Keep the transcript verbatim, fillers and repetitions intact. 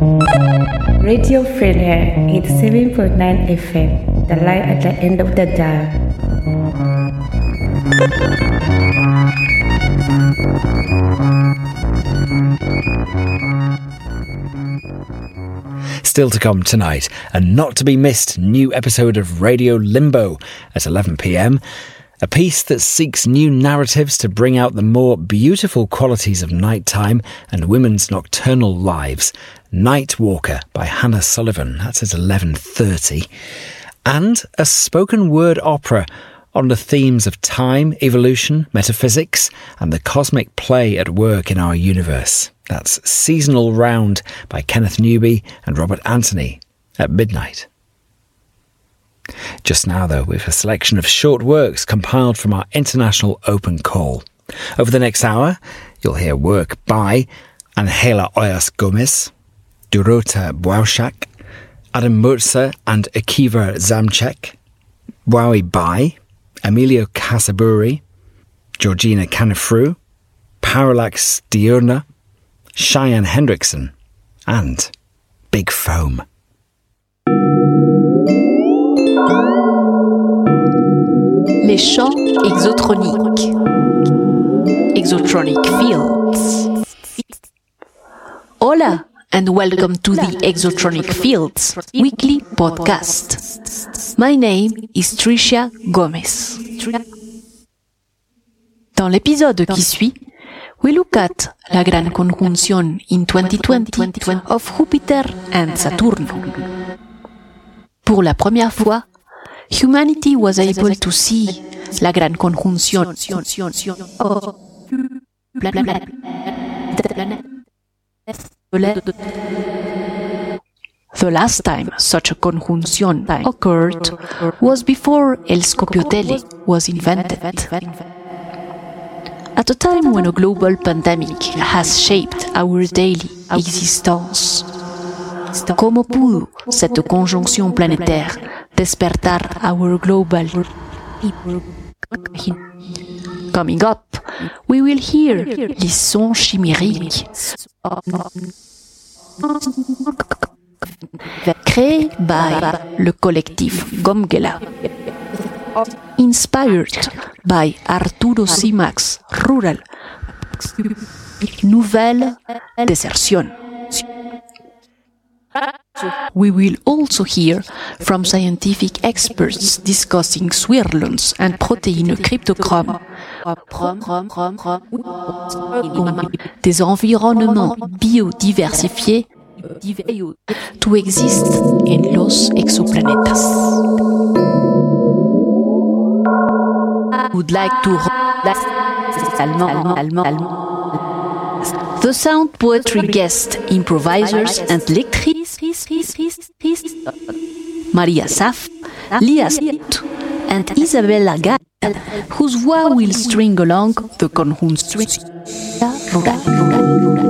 Radio Freelair eighty-seven point nine F M, the light at the end of the dial. Still to come tonight, a not to be missed new episode of Radio Limbo at eleven p.m. A piece that seeks new narratives to bring out the more beautiful qualities of nighttime and women's nocturnal lives. Night Walker by Hannah Sullivan, that's at eleven thirty. And a spoken word opera on the themes of time, evolution, metaphysics, and the cosmic play at work in our universe. That's Seasonal Round by Kenneth Newby and Robert Anthony at midnight. Just now, though, with a selection of short works compiled from our international open call. Over the next hour, you'll hear work by Angela Oyas Gomez, Dorota Błaszczak, Adam Murza and Akiva Zamczek, Wowie Bai, Emilio Casaburi, Georgina Canifru, Parallax Diurna, Cheyenne Hendrickson, and Big Foam. Les champs exotroniques. Exotronic Fields. Hola, and welcome to the Exotronic Fields weekly podcast. My name is Tricia Gomez. Dans l'épisode qui suit, we look at la gran conjunción in twenty twenty of Jupiter and Saturn. Pour la première fois, humanity was able to see la gran conjunción of The last time such a conjunción occurred was before El Scopiotele was invented. At a time when a global pandemic has shaped our daily existence, ¿cómo pudo cette conjonction planétaire despertar our global? Coming up, we will hear les sons chimériques créés by le collectif Gomgela, inspired by Arturo Simax's Rural Nouvelle Désertion. We will also hear from scientific experts discussing swirlons and protein cryptochrome, des environnements biodiversifiés to exist in los exoplanetas. Would like to allemand, allemand, allemand. The sound poetry guest improvisers and lectrices Maria Saf, Lia Sut, and Isabella Gall, whose voix will string along the conjunción rural.